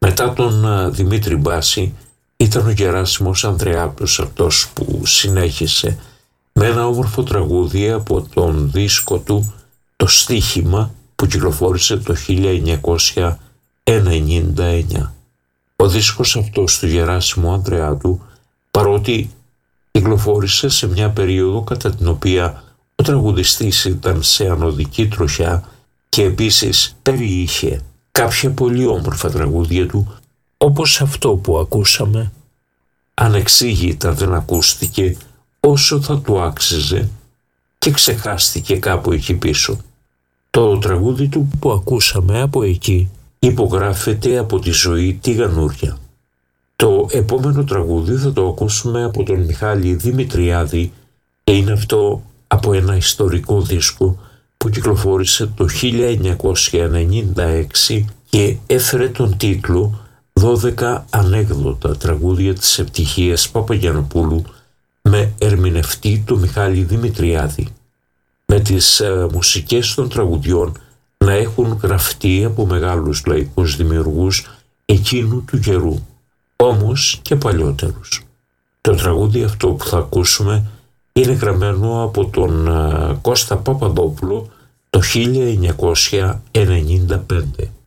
Μετά τον Δημήτρη Μπάση ήταν ο Γεράσιμος Ανδρεάπτος αυτός που συνέχισε με ένα όμορφο τραγούδι από τον δίσκο του «Το Στίχημα» που κυκλοφόρησε το 1999. Ο δίσκος αυτός του Γεράσιμου Ανδρεάτου, παρότι κυκλοφόρησε σε μια περίοδο κατά την οποία ο τραγουδιστής ήταν σε ανωδική τροχιά και επίσης περιείχε κάποια πολύ όμορφα τραγούδια του, όπως αυτό που ακούσαμε, ανεξήγητα δεν ακούστηκε όσο θα του άξιζε και ξεχάστηκε κάπου εκεί πίσω. Το τραγούδι του που ακούσαμε από εκεί υπογράφεται από τη ζωή τη Γανούρια. Το επόμενο τραγούδι θα το ακούσουμε από τον Μιχάλη Δημητριάδη και είναι αυτό από ένα ιστορικό δίσκο που κυκλοφόρησε το 1996 και έφερε τον τίτλο 12 ανέκδοτα τραγούδια της Ευτυχίας Παπαγιαννοπούλου με ερμηνευτή του Μιχάλη Δημητριάδη, με τις μουσικές των τραγουδιών να έχουν γραφτεί από μεγάλους λαϊκούς δημιουργούς εκείνου του καιρού, όμως και παλιότερους. Το τραγούδι αυτό που θα ακούσουμε είναι γραμμένο από τον Κώστα Παπαδόπουλο το 1995.